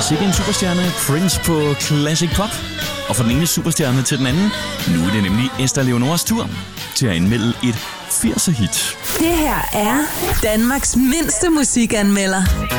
Sikke en superstjerne, Prince på Classic Pop. Og fra den ene superstjerne til den anden, nu er det nemlig Esther Leonoras tur til at indmelde et 80'er hit. Det her er Danmarks mindste musikanmelder.